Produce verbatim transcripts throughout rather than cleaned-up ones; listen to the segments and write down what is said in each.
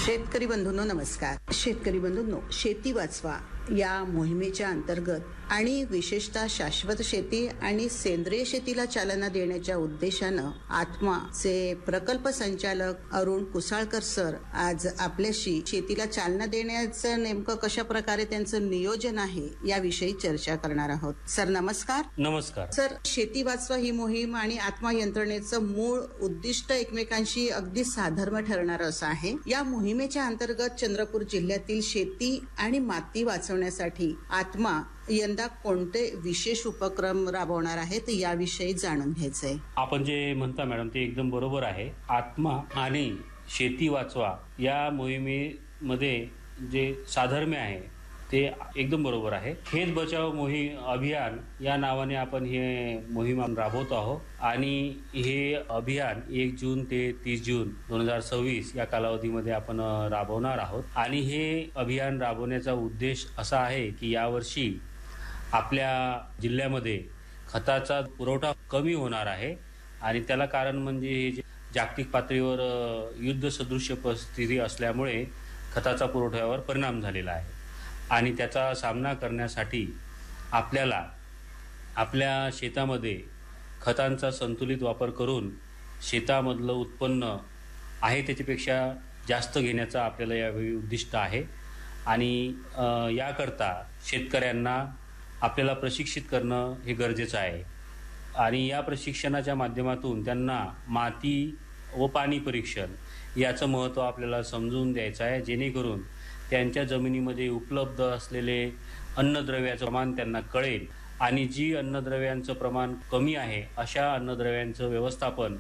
शेतकरी बंधूंनो नमस्कार. शेतकरी बंधूंनो, शेती वाचवा या मोहिमेच्या अंतर्गत आणि विशेषतः शाश्वत शेती आणि सेंद्रिय शेतीला चालना देण्याच्या उद्देशानं आत्माचे प्रकल्प संचालक अरुण कुसाळकर सर आज आपल्याशी शेतीला चालना देण्याचं नेमकं कशा प्रकारे त्यांचं नियोजन आहे याविषयी चर्चा करणार आहोत. सर नमस्कार. नमस्कार सर, शेती वाचवा ही मोहीम आणि आत्मा यंत्रणेचं मूळ उद्दिष्ट एकमेकांशी अगदी साधर्म्य ठरणारं असं आहे. या मोहिमेच्या अंतर्गत चंद्रपूर जिल्ह्यातील शेती आणि माती वाचवण्यासाठी आत्मा यंदा कोणते विशेष उपक्रम राबवणार आहेत याविषयी जाणून घ्यायचंय. आपण जे म्हणता मॅडम ते एकदम बरोबर आहे. आत्मा आणि शेती वाचवा या मोहिमेमध्ये जे साधर्म्य आहे ते एकदम बरोबर आहे. खेत बचाव मोहीम अभियान या नावाने आपण हे मोहीम राबवतो आहोत आणि हे अभियान एक जून ते तीस जून दोन हजार सव्वीस या कालावधीमध्ये आपण राबवणार आहोत. आणि हे अभियान राबवण्याचा उद्देश असा आहे की यावर्षी आपल्या जिल्ह्यामध्ये खताचा पुरवठा कमी होणार आहे आणि त्याला कारण म्हणजे जागतिक पातळीवर युद्ध सदृश परिस्थिती असल्यामुळे खताचा पुरवठ्यावर परिणाम झालेला आहे आणि त्याचा सामना करण्यासाठी आपल्याला आपल्या शेतामध्ये खतांचा संतुलित वापर करून शेतामधलं उत्पन्न आहे त्याच्यापेक्षा जास्त घेण्याचा आपल्याला यावेळी उद्दिष्ट आहे. आणि याकरता शेतकऱ्यांना आपल्याला प्रशिक्षित करणं हे गरजेचं आहे आणि या प्रशिक्षणाच्या माध्यमातून त्यांना माती व पाणी परीक्षण याचं महत्त्व आपल्याला समजून द्यायचं आहे, जेणेकरून त्यांच्या जमिनीमध्ये उपलब्ध असलेले अन्नद्रव्याचं प्रमाण त्यांना कळेल आणि जी अन्नद्रव्यांचं प्रमाण कमी आहे अशा अन्नद्रव्यांचं व्यवस्थापन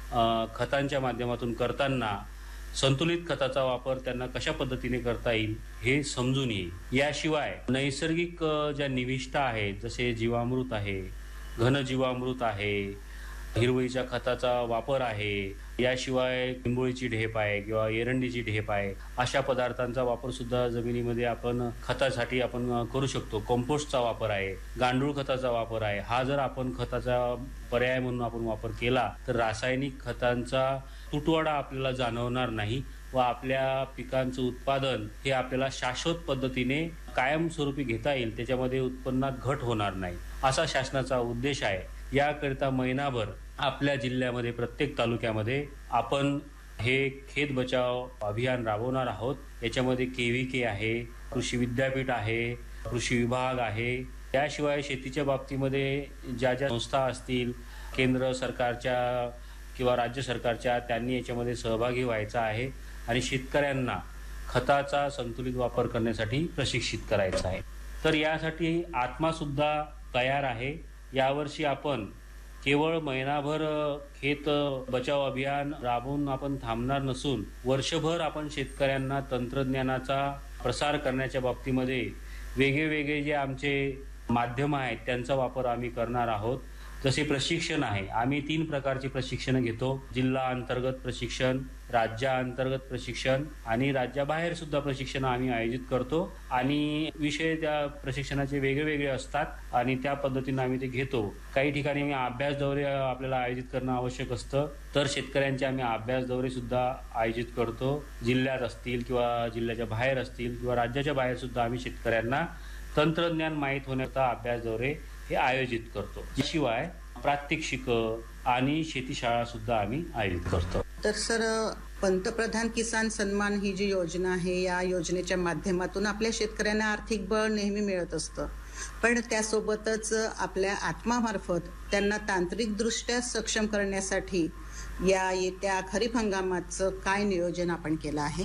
खतांच्या माध्यमातून करताना संतुलित खताचा वापर त्यांना कशा पद्धतीने करता येईल हे समजून येईल. याशिवाय नैसर्गिक ज्या निविष्ठा आहेत जसे जीवामृत आहे, घनजीवामृत आहे, हिरवळीच्या खताचा वापर आहे, याशिवाय लिंबोळीची ढेप आहे किंवा एरंडीची ढेप आहे, अशा पदार्थांचा वापर सुद्धा जमिनीमध्ये आपण खतासाठी आपण करू शकतो. कंपोस्टचा वापर आहे, गांडूळ खताचा वापर आहे. हा जर आपण खताचा पर्याय म्हणून आपण वापर केला तर रासायनिक खतांचा तुटवडा आपल्याला जाणवणार नाही व आपल्या पिकांचं उत्पादन हे आपल्याला शाश्वत पद्धतीने कायमस्वरूपी घेता येईल, त्याच्यामध्ये उत्पन्नात घट होणार नाही असा शासनाचा उद्देश आहे. याकरिता महिनाभर आपल्या जिल्ह्यामध्ये प्रत्येक तालुक्यामध्ये आपण हे खेत बचाव अभियान राबवणार आहोत. याच्यामध्ये के व्ही के आहे, कृषी विद्यापीठ आहे, कृषी विभाग आहे. याशिवाय शेतीच्या बाबतीमध्ये ज्या ज्या संस्था असतील केंद्र सरकारच्या किंवा राज्य सरकारच्या त्यांनी याच्यामध्ये सहभागी व्हायचं आहे आणि शेतकऱ्यांना खताचा संतुलित वापर करण्यासाठी प्रशिक्षित करायचं आहे. तर यासाठी आत्मा सुद्धा तयार आहे. यावर्षी आपण केवळ महिनाभर खेत बचाव अभियान राबवून आपण थांबणार नसून वर्षभर आपण शेतकऱ्यांना तंत्रज्ञानाचा प्रसार करण्याच्या बाबतीमध्ये वेगळे वेगळे जे आमचे माध्यम आहेत त्यांचा वापर आम्ही करणार आहोत. जसे प्रशिक्षण आहे, आम्ही तीन प्रकारचे प्रशिक्षण घेतो. जिल्हा अंतर्गत प्रशिक्षण, राज्याअंतर्गत प्रशिक्षण आणि राज्याबाहेर सुद्धा प्रशिक्षण आम्ही आयोजित करतो आणि विषय त्या प्रशिक्षणाचे वेगळे वेगळे असतात आणि त्या पद्धतीने आम्ही ते घेतो. काही ठिकाणी आम्ही अभ्यास दौरे आपल्याला आयोजित करणं आवश्यक असतं, तर शेतकऱ्यांचे आम्ही अभ्यास दौरे सुद्धा आयोजित करतो. जिल्ह्यात असतील किंवा जिल्ह्याच्या बाहेर असतील किंवा राज्याच्या बाहेर सुद्धा आम्ही शेतकऱ्यांना तंत्रज्ञान माहीत होण्याचा अभ्यास दौरे हे आयोजित करतो. शिवाय प्रात्यक्षिक आणि शेतीशाळा सुद्धा आम्ही आयोजित करतो. तर सर, पंतप्रधान किसान सन्मान ही जी योजना आहे या योजनेच्या माध्यमातून आपल्या शेतकऱ्यांना आर्थिक बळ नेहमी मिळत असतं, पण त्यासोबतच आपल्या आत्मामार्फत त्यांना तांत्रिकदृष्ट्या सक्षम करण्यासाठी या येत्या खरीप हंगामाचं काय नियोजन आपण केलं आहे?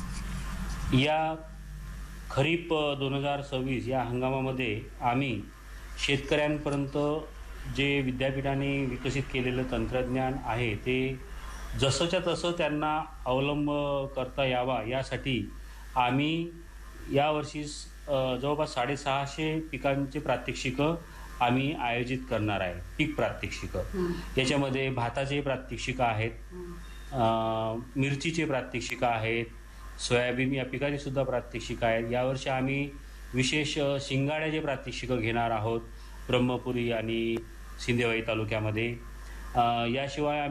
या खरीप दोन हजार सव्वीस या हंगामामध्ये आम्ही शेतकऱ्यांपर्यंत जे विद्यापीठाने विकसित केलेलं तंत्रज्ञान आहे ते जसंच्या तसं त्यांना अवलंब करता यावा यासाठी आम्ही यावर्षी जवळपास साडेसहाशे पिकांचे प्रात्यक्षिकं आम्ही आयोजित करणार आहे. पीक प्रात्यक्षिकं याच्यामध्ये भाताचे प्रात्यक्षिकं आहेत, मिरचीचे प्रात्यक्षिकं आहेत, सोयाबीन या पिकाची सुद्धा प्रात्यक्षिकं आहेत. यावर्षी आम्ही विशेष शिंगाड्याचे प्रात्यक्षिकं घेणार आहोत ब्रह्मपुरी आणि सिंदेवाई तालुक्यामध्ये. याशिवाय